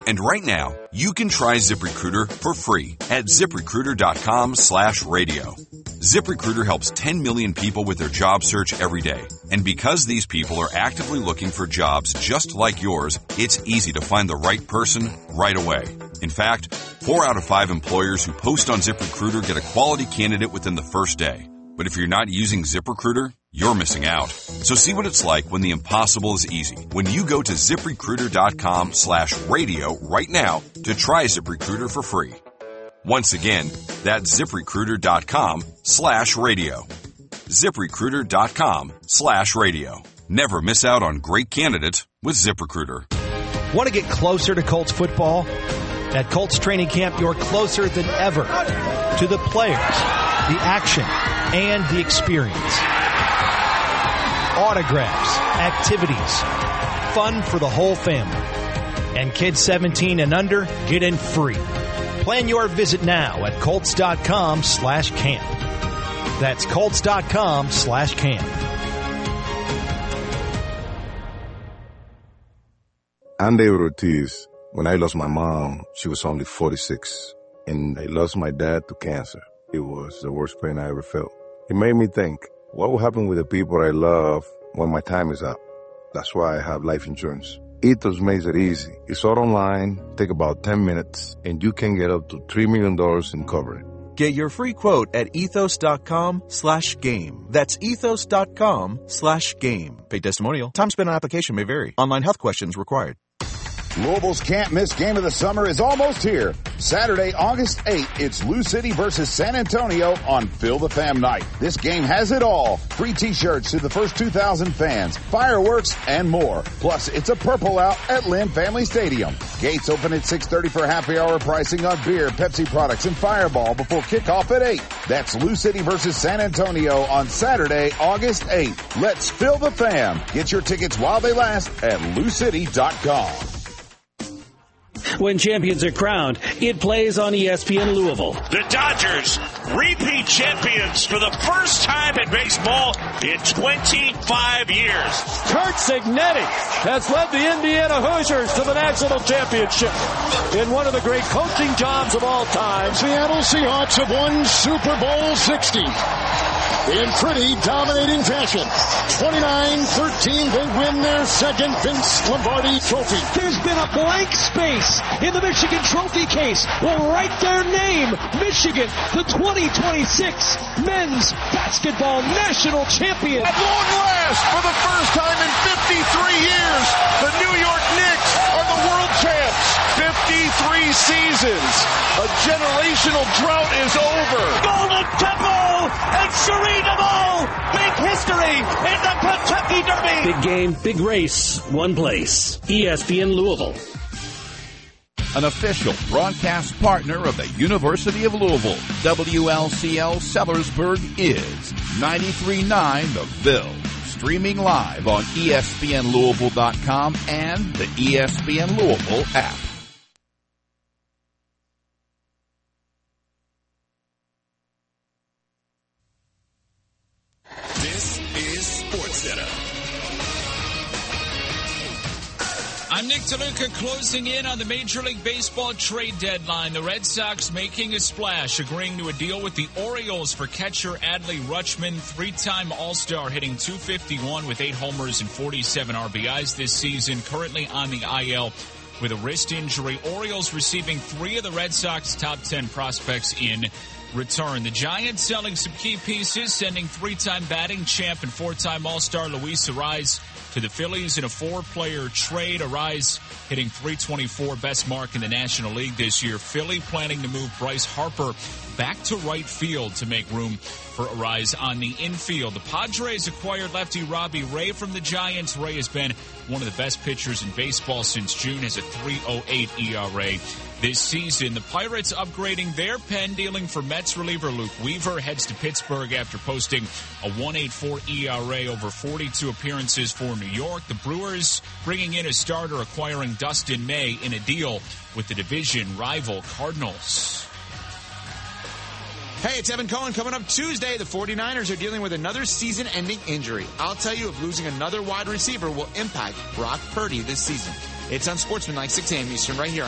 And right now, you can try ZipRecruiter for free at ZipRecruiter.com/radio. ZipRecruiter helps 10 million people with their job search every day. And because these people are actively looking for jobs just like yours, it's easy to find the right person right away. In fact, 4 out of 5 employers who post on ZipRecruiter get a quality candidate within the first day. But if you're not using ZipRecruiter, you're missing out. So see what it's like when the impossible is easy. When you go to ZipRecruiter.com/radio right now to try ZipRecruiter for free. Once again, that's ZipRecruiter.com/radio. ZipRecruiter.com/radio. Never miss out on great candidates with ZipRecruiter. Want to get closer to Colts football? At Colts training camp, you're closer than ever to the players, the action, and the experience. Autographs, activities, fun for the whole family. And kids 17 and under get in free. Plan your visit now at Colts.com/camp. That's Colts.com/camp. I'm David Ortiz. When I lost my mom, she was only 46. And I lost my dad to cancer. It was the worst pain I ever felt. It made me think, what will happen with the people I love when my time is up? That's why I have life insurance. Ethos makes it easy. It's all online, take about 10 minutes, and you can get up to $3 million in coverage. Get your free quote at ethos.com/game. That's ethos.com/game. Paid testimonial. Time spent on application may vary. Online health questions required. Louisville's can't-miss game of the summer is almost here. Saturday, August 8th, it's Lou City versus San Antonio on Fill the Fam night. This game has it all. Free T-shirts to the first 2,000 fans, fireworks, and more. Plus, it's a purple out at Lynn Family Stadium. Gates open at 6:30 for happy hour pricing on beer, Pepsi products, and Fireball before kickoff at 8. That's Lou City versus San Antonio on Saturday, August 8th. Let's Fill the Fam. Get your tickets while they last at LouCity.com. When champions are crowned, it plays on ESPN Louisville. The Dodgers, repeat champions for the first time in baseball in 25 years. Curt Cignetti has led the Indiana Hoosiers to the national championship in one of the great coaching jobs of all time. Seattle Seahawks have won Super Bowl 60 in pretty dominating fashion. 29-13, they win their second Vince Lombardi trophy. There's been a blank space in the Michigan trophy case. We'll write their name, Michigan, the 2026 men's basketball national champion. At long last, for the first time in 53 years, the New York Knicks are the world champs. 53 seasons. A generational drought is over. Golden Temple and Sharita make history in the Kentucky Derby. Big game, big race, one place. ESPN Louisville. An official broadcast partner of the University of Louisville, WLCL Sellersburg is 93.9 The Ville. Streaming live on ESPNLouisville.com and the ESPN Louisville app. This is SportsCenter. I'm Nick DeLuca, closing in on the Major League Baseball trade deadline. The Red Sox making a splash, agreeing to a deal with the Orioles for catcher Adley Rutschman, three-time All-Star, hitting .251 with 8 homers and 47 RBIs this season, currently on the IL with a wrist injury. Orioles receiving 3 of the Red Sox top 10 prospects in return. The Giants selling some key pieces, sending 3-time batting champ and 4-time All-Star Luis Arraez to the Phillies in a 4-player trade. Arraez hitting .324, best mark in the National League this year. Philly planning to move Bryce Harper back to right field to make room for Arraez on the infield. The Padres acquired lefty Robbie Ray from the Giants. Ray has been one of the best pitchers in baseball since June, has a .308 ERA. This season, the Pirates upgrading their pen, dealing for Mets reliever Luke Weaver, heads to Pittsburgh after posting a .184 ERA over 42 appearances for New York. The Brewers bringing in a starter, acquiring Dustin May in a deal with the division rival Cardinals. Hey, it's Evan Cohen. Coming up Tuesday, the 49ers are dealing with another season-ending injury. I'll tell you if losing another wide receiver will impact Brock Purdy this season. It's on Sportsman like 6 a.m. Eastern right here.